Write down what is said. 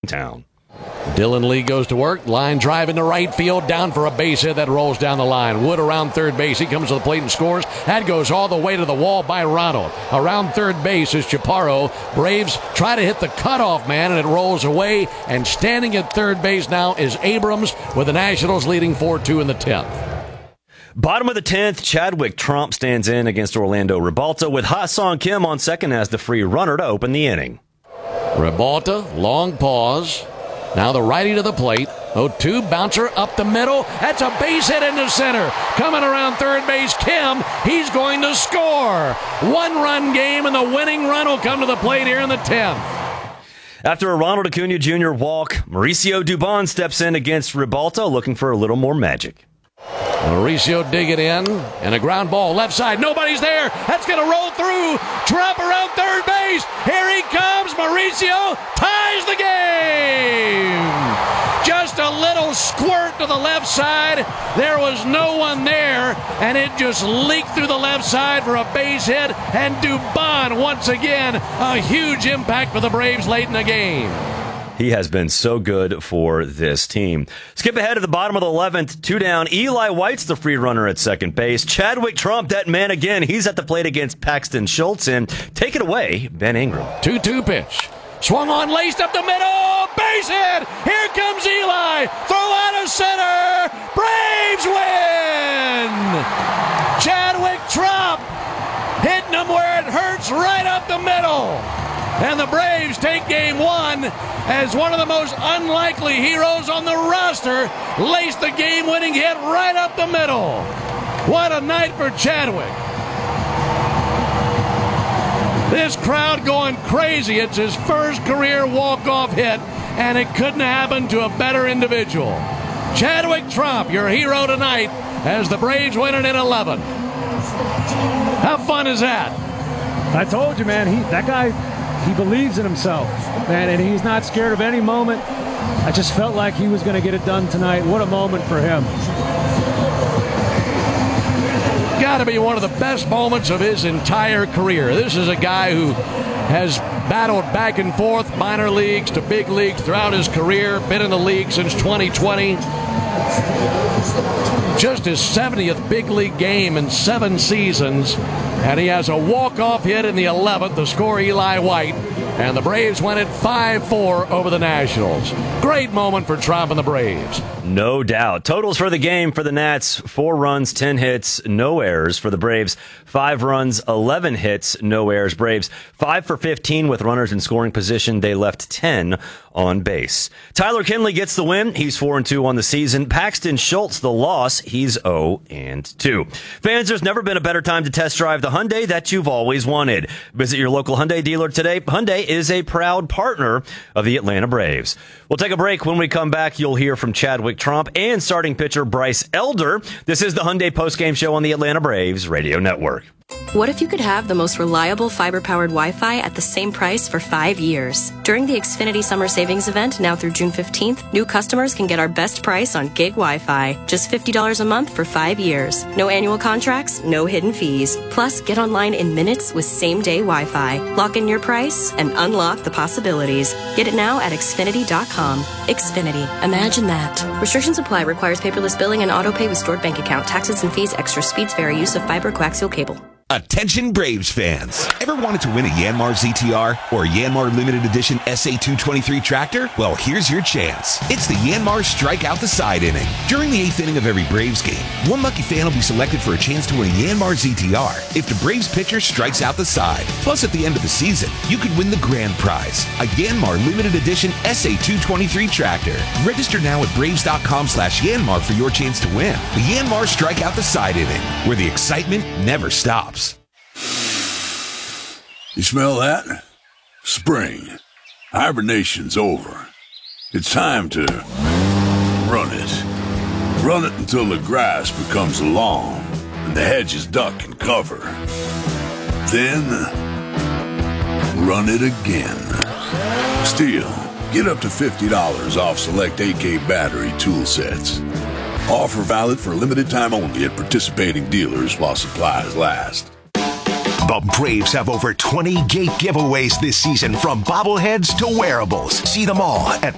town. Dylan Lee goes to work. Line drive into right field. Down for a base hit that rolls down the line. Wood around third base. He comes to the plate and scores. That goes all the way to the wall by Ronald. Around third base is Chaparro. Braves try to hit the cutoff man, and it rolls away. And standing at third base now is Abrams, with the Nationals leading 4-2 in the 10th. Bottom of the 10th, Chadwick Tromp stands in against Orlando Ribalta with Ha-Sung Kim on second as the free runner to open the inning. Ribalta, long pause. Now the righty to the plate. 0-2, bouncer up the middle. That's a base hit into center. Coming around third base, Kim. He's going to score. One-run game, and the winning run will come to the plate here in the 10th. After a Ronald Acuna Jr. walk, Mauricio Dubon steps in against Ribalta, looking for a little more magic. Mauricio digging in, and a ground ball left side. Nobody's there. That's going to roll through. Trump around third base. Here he comes. Mauricio ties the game. Just a little squirt to the left side. There was no one there, and it just leaked through the left side for a base hit. And Dubon, once again, a huge impact for the Braves late in the game. He has been so good for this team. Skip ahead to the bottom of the 11th. 2 down. Eli White's the free runner at second base. Chadwick Tromp, that man again. He's at the plate against Paxton Schultz. And take it away, Ben Ingram. 2-2 pitch. Swung on, laced up the middle. Base hit. Here comes Eli. Throw out of center. Braves win. Chadwick Tromp hitting them where it hurts, right up the middle. And the Braves take game one as one of the most unlikely heroes on the roster laced the game-winning hit right up the middle. What a night for Chadwick. This crowd going crazy. It's his first career walk-off hit, and it couldn't happen to a better individual. Chadwick Tromp, your hero tonight, as the Braves win it in 11. How fun is that? I told you, man, that guy, he believes in himself, man, and he's not scared of any moment. I just felt like he was going to get it done tonight. What a moment for him. Got to be one of the best moments of his entire career. This is a guy who has battled back and forth, minor leagues to big leagues throughout his career, been in the league since 2020. Just his 70th big league game in 7 seasons. And he has a walk-off hit in the 11th to score Eli White. And the Braves win it 5-4 over the Nationals. Great moment for Trump and the Braves. No doubt. Totals for the game for the Nats: 4 runs, 10 hits, no errors. For the Braves, 5 runs, 11 hits, no errors. Braves 5 for 15 with runners in scoring position. They left 10 on base. Tyler Kinley gets the win. He's 4-2 on the season. Paxton Schultz, the loss. He's 0-2. Fans, there's never been a better time to test drive the Hyundai that you've always wanted. Visit your local Hyundai dealer today. Hyundai is a proud partner of the Atlanta Braves. We'll take a break. When we come back, you'll hear from Chadwick Tromp and starting pitcher Bryce Elder. This is the Hyundai postgame show on the Atlanta Braves Radio Network. What if you could have the most reliable fiber-powered Wi-Fi at the same price for 5 years? During the Xfinity Summer Savings Event, now through June 15th, new customers can get our best price on gig Wi-Fi. Just $50 a month for 5 years. No annual contracts, no hidden fees. Plus, get online in minutes with same-day Wi-Fi. Lock in your price and unlock the possibilities. Get it now at Xfinity.com. Xfinity. Imagine that. Restrictions apply. Requires paperless billing and auto pay with stored bank account. Taxes and fees. Extra speeds vary. Use of fiber coaxial cable. Attention Braves fans. Ever wanted to win a Yanmar ZTR or a Yanmar Limited Edition SA223 tractor? Well, here's your chance. It's the Yanmar Strike Out the Side inning. During the 8th inning of every Braves game, one lucky fan will be selected for a chance to win a Yanmar ZTR if the Braves pitcher strikes out the side. Plus, at the end of the season, you could win the grand prize, a Yanmar Limited Edition SA223 tractor. Register now at Braves.com/Yanmar for your chance to win. The Yanmar Strike Out the Side inning, where the excitement never stops. You smell that? Spring. Hibernation's over. It's time to run it. Run it until the grass becomes long and the hedges duck and cover. Then, run it again. Stihl, get up to $50 off select AK battery tool sets. Offer valid for a limited time only at participating dealers while supplies last. The Braves have over 20 gate giveaways this season, from bobbleheads to wearables. See them all at